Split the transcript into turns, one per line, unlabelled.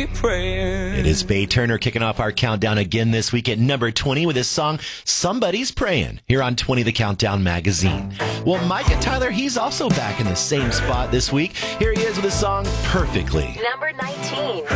be praying.
It is Bay Turner kicking off our countdown again this week at number 20 with his song, Somebody's Praying, here on 20 The Countdown magazine. Well, Micah Tyler, he's also back in the same spot this week. Here he is with his song, Perfectly.
Number 19.